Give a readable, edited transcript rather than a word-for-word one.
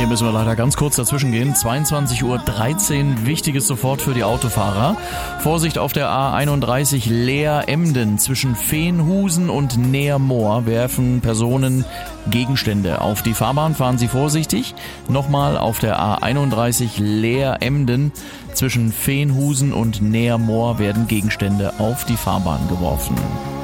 Hier müssen wir leider ganz kurz dazwischen gehen. 22:13 Uhr, wichtiges sofort für die Autofahrer. Vorsicht auf der A31 Leer-Emden. Zwischen Veenhusen und Neermoor werfen Personen Gegenstände auf die Fahrbahn. Fahren Sie vorsichtig. Nochmal auf der A31 Leer-Emden. Zwischen Veenhusen und Neermoor werden Gegenstände auf die Fahrbahn geworfen.